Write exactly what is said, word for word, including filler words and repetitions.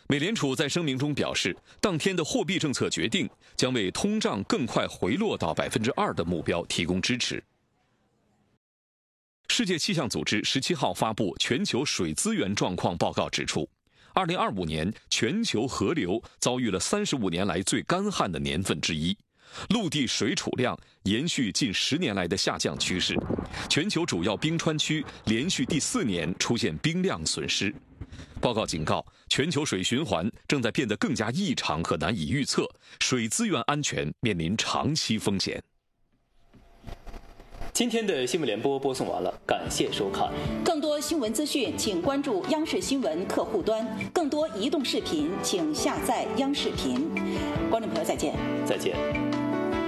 美联储在声明中表示，当天的货币政策决定将为通胀更快回落到百分之二的目标提供支持。世界气象组织十七号发布全球水资源状况报告，指出，二零二五年全球河流遭遇了三十五年来最干旱的年份之一，陆地水储量延续近十年来的下降趋势，全球主要冰川区连续第四年出现冰量损失。报告警告，全球水循环正在变得更加异常和难以预测，水资源安全面临长期风险。 今天的新闻联播播送完了，感谢收看。 更多新闻资讯，请关注央视新闻客户端；更多移动视频，请下载央视频。观众朋友，再见。 再见。